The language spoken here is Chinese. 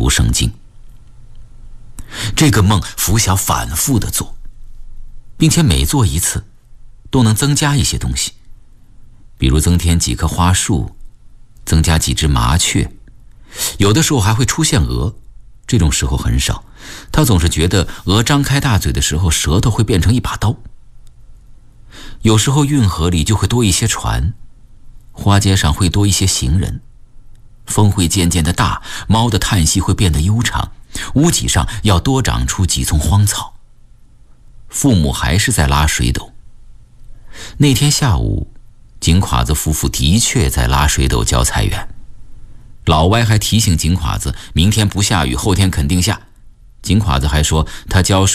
读圣经。这个梦拂晓反复地做，并且每做一次都能增加一些东西，比如增添几棵花树，增加几只麻雀，有的时候还会出现鹅，这种时候很少，他总是觉得鹅张开大嘴的时候舌头会变成一把刀。有时候运河里就会多一些船，花街上会多一些行人，风会渐渐的大，猫的叹息会变得悠长，屋脊上要多长出几丛荒草。父母还是在拉水斗。那天下午，井垮子夫妇的确在拉水斗浇菜园。老歪还提醒井垮子，明天不下雨，后天肯定下。井垮子还说他浇水